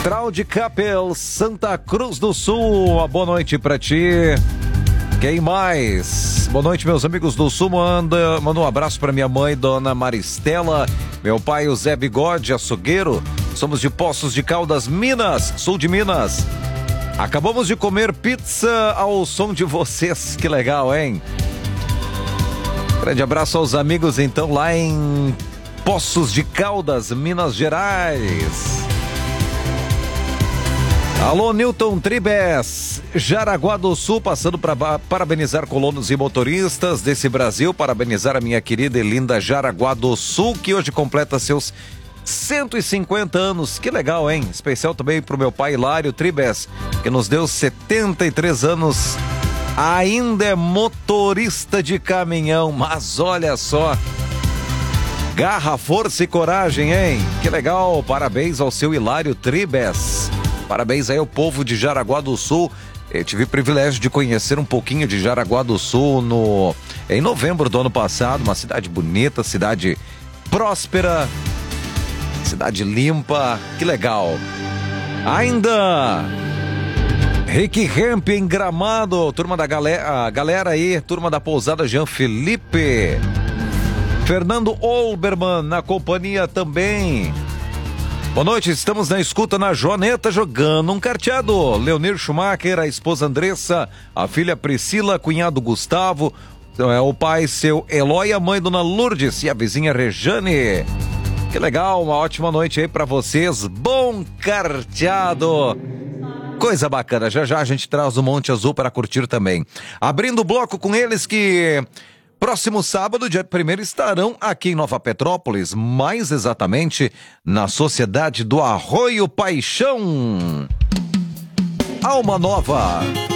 Central de Capel, Santa Cruz do Sul. Uma boa noite pra ti. Quem mais? Boa noite, meus amigos do Sul. Manda um abraço pra minha mãe, dona Maristela. Meu pai, o Zé Bigode, açougueiro. Somos de Poços de Caldas, Minas, sul de Minas. Acabamos de comer pizza ao som de vocês. Que legal, hein? Grande abraço aos amigos, então, lá em Poços de Caldas, Minas Gerais. Alô, Newton Tribes, Jaraguá do Sul, passando para parabenizar colonos e motoristas desse Brasil, parabenizar a minha querida e linda Jaraguá do Sul, que hoje completa seus 150 anos. Que legal, hein? Especial também pro meu pai Hilário Tribes, que nos deu 73 anos. Ainda é motorista de caminhão, mas olha só. Garra, força e coragem, hein? Que legal, parabéns ao seu Hilário Tribes. Parabéns aí ao povo de Jaraguá do Sul. Eu tive o privilégio de conhecer um pouquinho de Jaraguá do Sul em novembro do ano passado. Uma cidade bonita, cidade próspera, cidade limpa. Que legal. Ainda Rick Ramp em Gramado, turma da galera aí, turma da pousada Jean Felipe. Fernando Olbermann na companhia também. Boa noite, estamos na escuta na Joaneta jogando um carteado. Leonir Schumacher, a esposa Andressa, a filha Priscila, cunhado Gustavo, o pai seu Eloy, a mãe Dona Lourdes e a vizinha Rejane. Que legal, uma ótima noite aí pra vocês. Bom carteado. Coisa bacana, já já a gente traz o Monte Azul para curtir também. Abrindo o bloco com eles que próximo sábado, dia 1º, estarão aqui em Nova Petrópolis, mais exatamente na Sociedade do Arroio Paixão. Alma Nova.